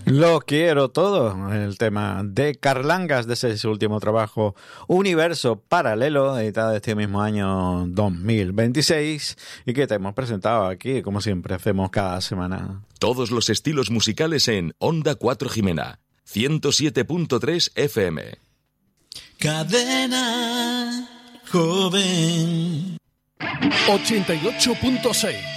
Lo quiero todo, el tema de Carlangas, de ese su último trabajo, Universo Paralelo, editado este mismo año 2026, y que te hemos presentado aquí, como siempre hacemos cada semana. Todos los estilos musicales en Onda 4 Jimena, 107.3 FM. Cadena Joven 88.6